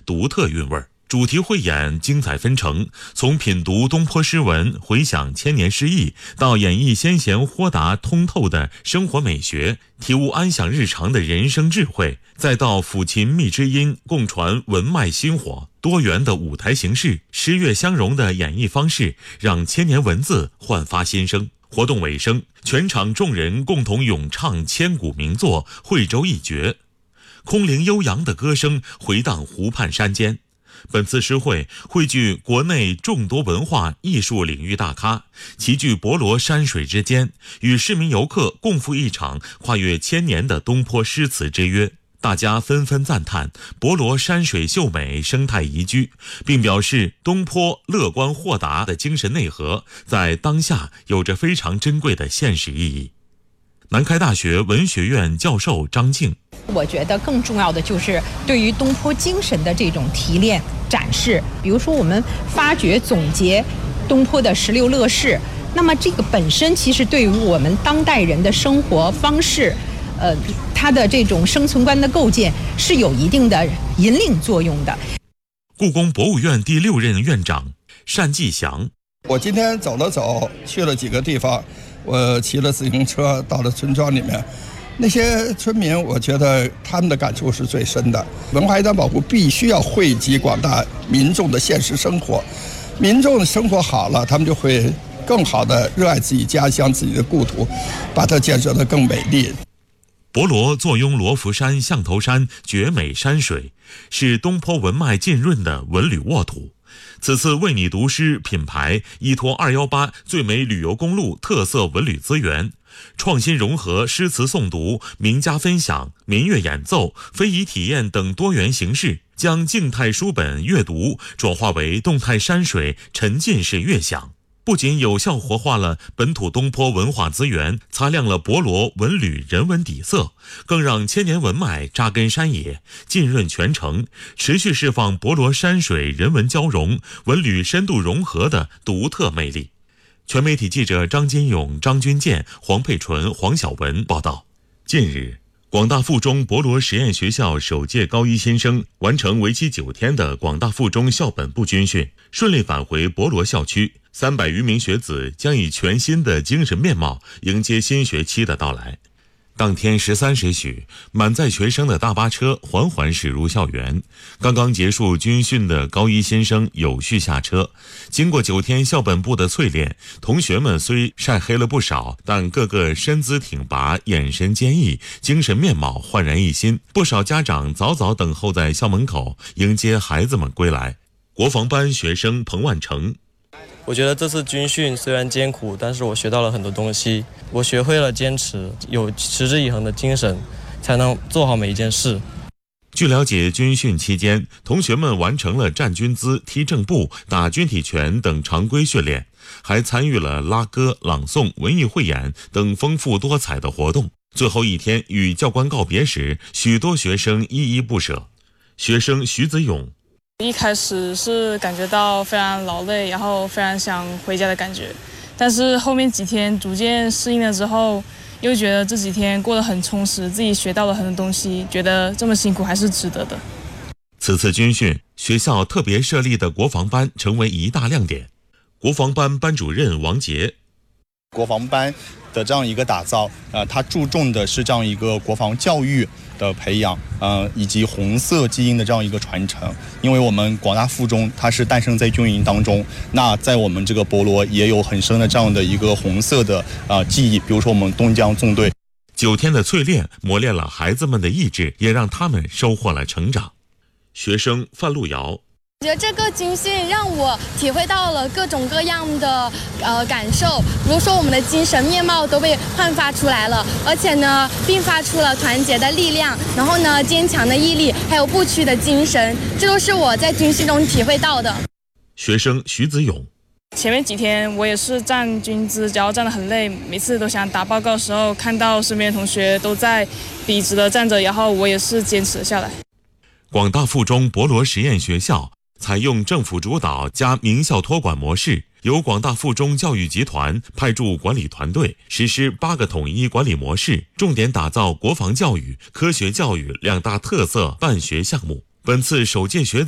独特韵味。主题汇演精彩纷呈，从品读东坡诗文，回想千年诗意，到演绎先贤豁达通透的生活美学，体悟安享日常的人生智慧，再到抚琴觅知音，共传文脉薪火。多元的舞台形式，诗乐相融的演绎方式，让千年文字焕发新生。活动尾声，全场众人共同咏唱千古名作《惠州一绝》，空灵悠扬的歌声回荡湖畔山间。本次诗会汇聚国内众多文化艺术领域大咖，齐聚博罗山水之间，与市民游客共赴一场跨越千年的东坡诗词之约。大家纷纷赞叹博罗山水秀美，生态宜居，并表示东坡乐观豁达的精神内核在当下有着非常珍贵的现实意义。南开大学文学院教授张静， 我觉得更重要的就是对于东坡精神的这种提炼展示，比如说我们发掘总结东坡的16乐事，那么这个本身其实对于我们当代人的生活方式它的这种生存观的构建是有一定的引领作用的。 故宫博物院第6任院长单霁翔， 我今天走了走，去了几个地方，我骑了自行车到了村庄里面，那些村民我觉得他们的感触是最深的。文化遗产保护必须要惠及广大民众的现实生活，民众的生活好了，他们就会更好的热爱自己家乡自己的故土，把它建设得更美丽。 博罗坐拥罗浮山、象头山绝美山水，是东坡文脉浸润的文旅沃土。此次为你读诗品牌依托218最美旅游公路特色文旅资源，创新融合诗词诵读、名家分享、民乐演奏、非遗体验等多元形式，将静态书本阅读转化为动态山水沉浸式悦享。不仅有效活化了本土东坡文化资源，擦亮了博罗文旅人文底色，更让千年文脉扎根山野，浸润全城，持续释放博罗山水人文交融、文旅深度融合的独特魅力。全媒体记者张金勇、张军健、黄佩纯、黄晓文报道。近日，广大附中博罗实验学校首届高一新生完成为期9天的广大附中校本部军训，顺利返回博罗校区。300余名学子将以全新的精神面貌迎接新学期的到来。当天13时许，满载学生的大巴车缓缓驶入校园，刚刚结束军训的高一新生有序下车。经过9天校本部的淬炼，同学们虽晒黑了不少，但个个身姿挺拔，眼神坚毅，精神面貌焕然一新。不少家长早早等候在校门口迎接孩子们归来。国防班学生彭万成， 我觉得这次军训虽然艰苦，但是我学到了很多东西。我学会了坚持，有持之以恒的精神，才能做好每一件事。 据了解，军训期间，同学们完成了站军姿、踢正步、打军体拳等常规训练，还参与了拉歌、朗诵、文艺汇演等丰富多彩的活动。最后一天与教官告别时，许多学生依依不舍。学生徐子勇， 一开始是感觉到非常劳累，然后非常想回家的感觉，但是后面几天逐渐适应了之后，又觉得这几天过得很充实，自己学到了很多东西，觉得这么辛苦还是值得的。 此次军训，学校特别设立的国防班成为一大亮点。国防班班主任王杰， 国防班的这样一个打造，它注重的是这样一个国防教育的培养，以及红色基因的这样一个传承。因为我们广大附中它是诞生在军营当中，那在我们这个博罗也有很深的这样的一个红色的记忆。比如说我们东江纵队 9天的淬炼磨练了孩子们的意志，也让他们收获了成长。学生范路瑶， 我觉得这个军训让我体会到了各种各样的感受，比如说我们的精神面貌都被焕发出来了，而且呢并发出了团结的力量，然后呢坚强的毅力，还有不屈的精神，这都是我在军训中体会到的。 学生徐子勇， 前面几天我也是站军姿，然后站得很累，每次都想打报告的时候，看到身边的同学都在笔直的站着，然后我也是坚持下来。 广大附中博罗实验学校采用政府主导加名校托管模式，由广大附中教育集团派驻管理团队，实施8个统一管理模式，重点打造国防教育、科学教育2大特色办学项目。本次首届学